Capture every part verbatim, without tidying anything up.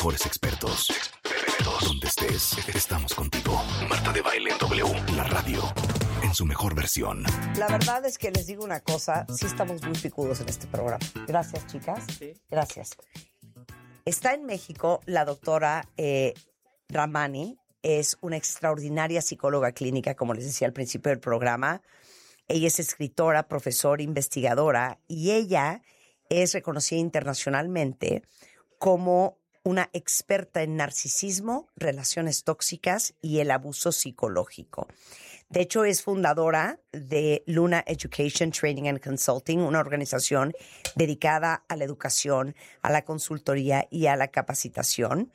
mejores expertos. Expertos. Donde estés, estamos contigo. Marta de Baile en W, la radio, en su mejor versión. La verdad es que les digo una cosa, sí estamos muy picudos en este programa. Gracias, chicas. Sí. Gracias. Está en México la doctora eh, Ramani, es una extraordinaria psicóloga clínica, como les decía al principio del programa. Ella es escritora, profesora, investigadora, y ella es reconocida internacionalmente como una experta en narcisismo, relaciones tóxicas y el abuso psicológico. De hecho, es fundadora de Luna Education, Training and Consulting, una organización dedicada a la educación, a la consultoría y a la capacitación.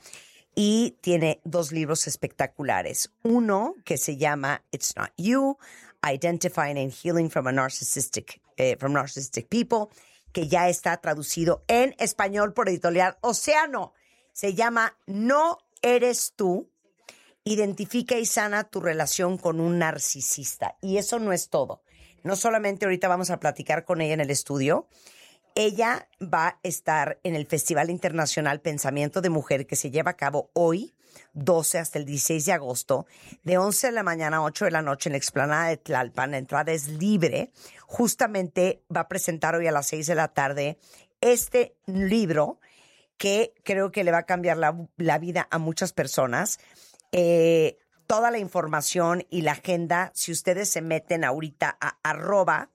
Y tiene dos libros espectaculares. Uno que se llama It's Not You, Identifying and Healing from a Narcissistic, eh, from Narcissistic People, que ya está traducido en español por Editorial Océano. Se llama No Eres Tú. Identifica y sana tu relación con un narcisista. Y eso no es todo. No solamente ahorita vamos a platicar con ella en el estudio. Ella va a estar en el Festival Internacional Pensamiento de Mujer que se lleva a cabo hoy, doce hasta el dieciséis de agosto, de once de la mañana a ocho de la noche en la explanada de Tlalpan. La entrada es libre. Justamente va a presentar hoy a las seis de la tarde este libro que creo que le va a cambiar la, la vida a muchas personas. Eh, toda la información y la agenda, si ustedes se meten ahorita a arroba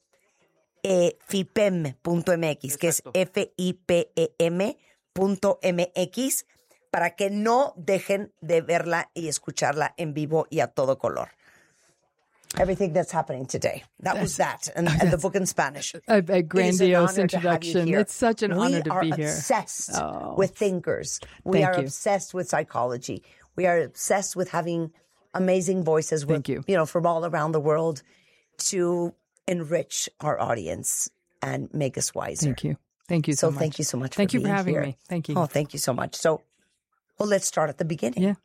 eh, fipem punto mx, que es F I P E M punto M X, para que no dejen de verla y escucharla en vivo y a todo color. Everything that's happening today. That was that, and, and the book in Spanish. A, a grandiose introduction. It's such an honor to be here. We are obsessed oh. with thinkers. We Thank are you. obsessed with psychology. We are obsessed with having amazing voices with, Thank you. you know, from all around the world to enrich our audience and make us wiser. Thank you. Thank you so, so much. thank you so much thank for you being for having here. me. Thank you. Oh, thank you so much. So, well, let's start at the beginning. Yeah.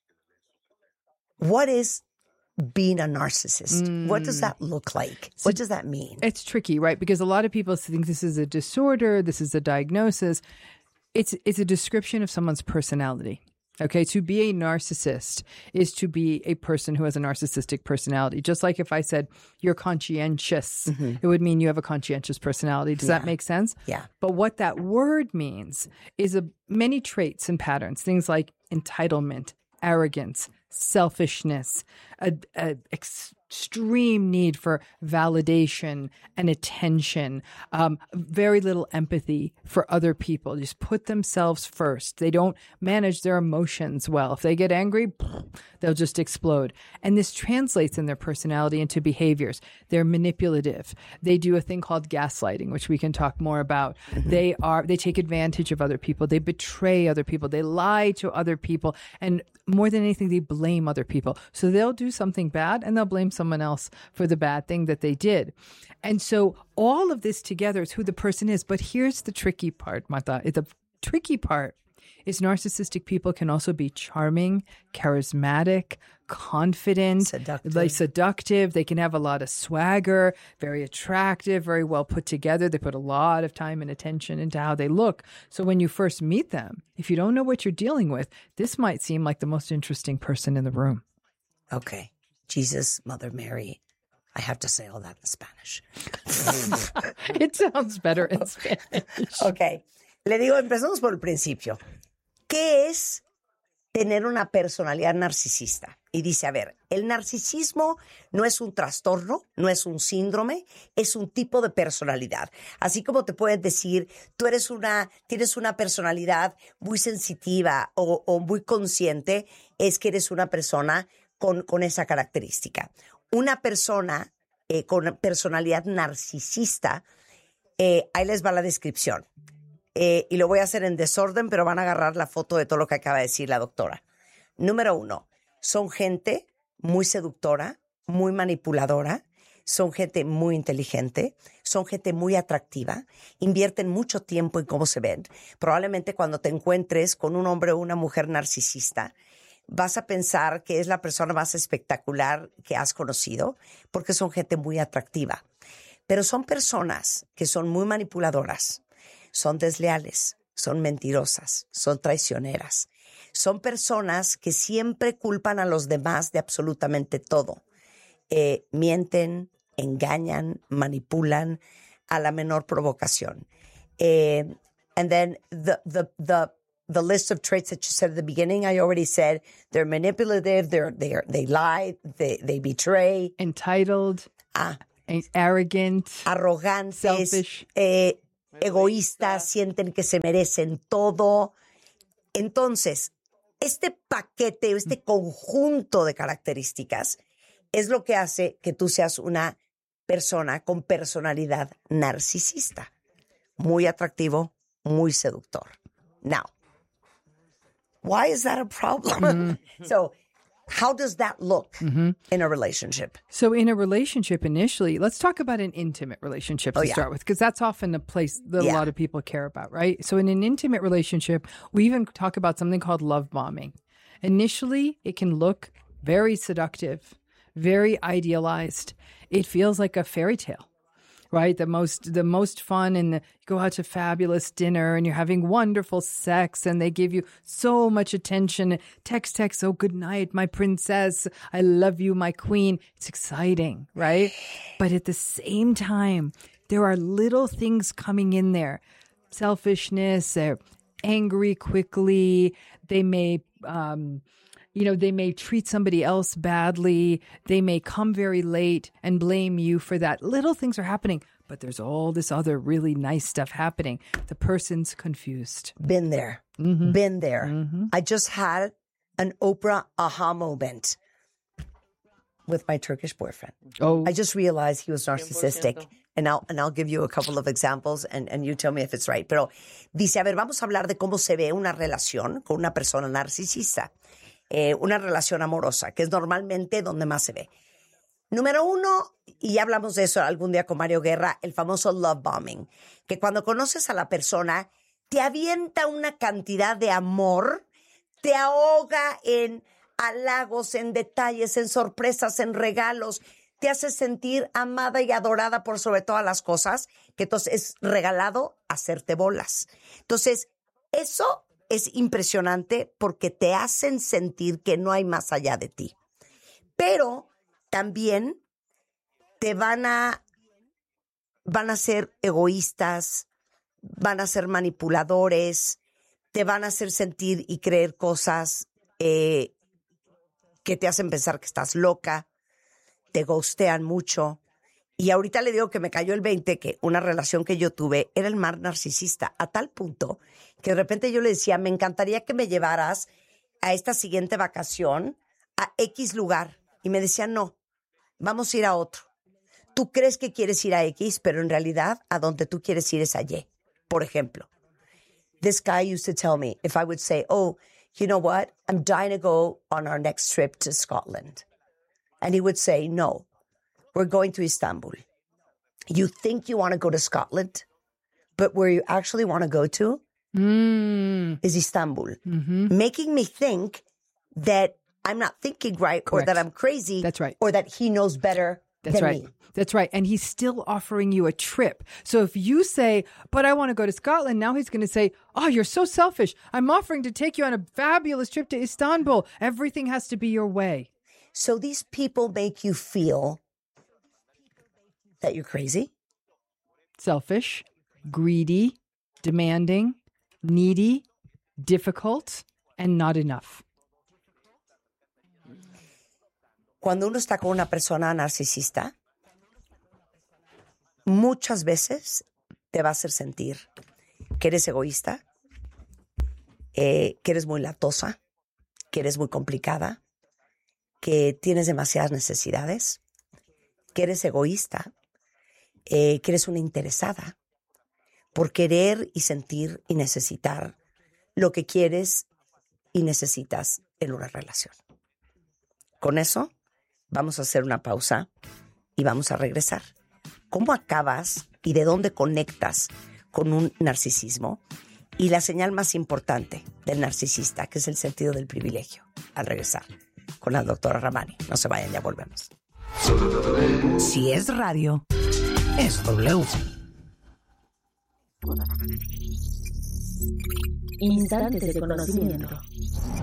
What is being a narcissist? Mm. What does that look like? So what does that mean? It's tricky, right? Because a lot of people think this is a disorder, this is a diagnosis. It's it's a description of someone's personality. Okay, to be a narcissist is to be a person who has a narcissistic personality. Just like if I said you're conscientious, mm-hmm. it would mean you have a conscientious personality. Does yeah. that make sense? Yeah. But what that word means is a, many traits and patterns, things like entitlement, arrogance, selfishness, a, a extreme need for validation and attention, um, very little empathy for other people, just put themselves first. They don't manage their emotions well. If they get angry, they'll just explode. And this translates in their personality into behaviors. They're manipulative. They do a thing called gaslighting, which we can talk more about. Mm-hmm. They are, they take advantage of other people. They betray other people. They lie to other people. And more than anything, they blame other people. So they'll do something bad and they'll blame someone else for the bad thing that they did. And so all of this together is who the person is. But here's the tricky part, Marta. The tricky part is narcissistic people can also be charming, charismatic, confident, seductive. like seductive. They can have a lot of swagger, very attractive, very well put together. They put a lot of time and attention into how they look. So when you first meet them, if you don't know what you're dealing with, this might seem like the most interesting person in the room. Okay. Jesus, Mother Mary. I have to say all that in Spanish. It sounds better in Spanish. Okay. Le digo, empezamos por el principio. ¿Qué es tener una personalidad narcisista? Y dice, a ver, el narcisismo no es un trastorno, no es un síndrome, es un tipo de personalidad. Así como te pueden decir, tú eres una, tienes una personalidad muy sensitiva o, o muy consciente, es que eres una persona con, con esa característica. Una persona eh, con personalidad narcisista, eh, ahí les va la descripción. Eh, y lo voy a hacer en desorden, pero van a agarrar la foto de todo lo que acaba de decir la doctora. Número uno, son gente muy seductora, muy manipuladora, son gente muy inteligente, son gente muy atractiva, invierten mucho tiempo en cómo se ven. Probablemente cuando te encuentres con un hombre o una mujer narcisista, vas a pensar que es la persona más espectacular que has conocido, porque son gente muy atractiva. Pero son personas que son muy manipuladoras, son desleales, son mentirosas, son traicioneras, Son personas que siempre culpan a los demás de absolutamente todo. Eh, mienten, engañan, manipulan a la menor provocación. Eh, and then the, the, the, the list of traits that you said at the beginning, I already said they're manipulative, they're, they're, they lie, they, they betray. Entitled, ah, arrogant, arrogantes, selfish. Eh, egoístas, sienten que se merecen todo. Entonces, este paquete, este conjunto de características es lo que hace que tú seas una persona con personalidad narcisista. Muy atractivo, muy seductor. Now, why is that a problem? Mm-hmm. So, how does that look mm-hmm. in a relationship? So in a relationship initially, let's talk about an intimate relationship to oh, yeah. start with, because that's often a place that yeah. a lot of people care about, right? So in an intimate relationship, we even talk about something called love bombing. Initially, it can look very seductive, very idealized. It feels like a fairy tale. Right? The most, the most fun, and the, you go out to fabulous dinner and you're having wonderful sex and they give you so much attention. Text, text, oh, good night, my princess. I love you, my queen. It's exciting, right? But at the same time, there are little things coming in there. Selfishness, they're angry quickly. They may, um, You know, they may treat somebody else badly. They may come very late and blame you for that. Little things are happening, but there's all this other really nice stuff happening. The person's confused. Been there. Mm-hmm. Been there. Mm-hmm. I just had an Oprah aha moment with my Turkish boyfriend. Oh. I just realized he was narcissistic. one hundred percent. And I'll, and I'll give you a couple of examples and, and you tell me if it's right. Pero dice, a ver, vamos a hablar de cómo se ve una relación con una persona narcisista. Eh, una relación amorosa, que es normalmente donde más se ve. Número uno, y ya hablamos de eso algún día con Mario Guerra, el famoso love bombing, que cuando conoces a la persona, te avienta una cantidad de amor, te ahoga en halagos, en detalles, en sorpresas, en regalos, te hace sentir amada y adorada por sobre todas las cosas, que entonces es regalado hacerte bolas. Entonces, eso es impresionante porque te hacen sentir que no hay más allá de ti. Pero también te van a, van a ser egoístas, van a ser manipuladores, te van a hacer sentir y creer cosas eh, que te hacen pensar que estás loca, te ghostean mucho. Y ahorita le digo que me cayó el veinte que una relación que yo tuve era el más narcisista, a tal punto que de repente yo le decía, me encantaría que me llevaras a esta siguiente vacación a X lugar. Y me decía, no, vamos a ir a otro. Tú crees que quieres ir a X, pero en realidad a donde tú quieres ir es a Y. Por ejemplo, this guy used to tell me, if I would say, oh, you know what, I'm dying to go on our next trip to Scotland. And he would say, no. We're going to Istanbul. You think you want to go to Scotland, but where you actually want to go to mm. is Istanbul. Mm-hmm. Making me think that I'm not thinking right Correct. Or that I'm crazy. That's right. Or that he knows better That's than right. me. That's right. And he's still offering you a trip. So if you say, but I want to go to Scotland, now he's going to say, oh, you're so selfish. I'm offering to take you on a fabulous trip to Istanbul. Everything has to be your way. So these people make you feel that you're crazy, selfish, greedy, demanding, needy, difficult, and not enough. Cuando uno está con una persona narcisista, muchas veces te va a hacer sentir que eres egoísta, eh, que eres muy latosa, que eres muy complicada, que tienes demasiadas necesidades, que eres egoísta, Eh, que eres una interesada por querer y sentir y necesitar lo que quieres y necesitas en una relación. Con eso vamos a hacer una pausa y vamos a regresar. ¿Cómo acabas y de dónde conectas con un narcisismo? Y la señal más importante del narcisista, que es el sentido del privilegio. Al regresar con la doctora Ramani. No se vayan, ya volvemos. Si es radio, es W. Instantes de conocimiento.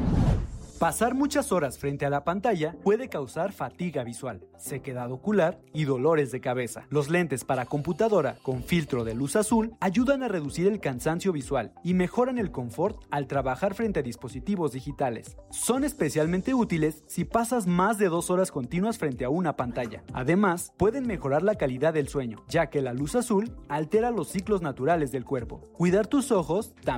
Pasar muchas horas frente a la pantalla puede causar fatiga visual, sequedad ocular y dolores de cabeza. Los lentes para computadora con filtro de luz azul ayudan a reducir el cansancio visual y mejoran el confort al trabajar frente a dispositivos digitales. Son especialmente útiles si pasas más de dos horas continuas frente a una pantalla. Además, pueden mejorar la calidad del sueño, ya que la luz azul altera los ciclos naturales del cuerpo. Cuidar tus ojos también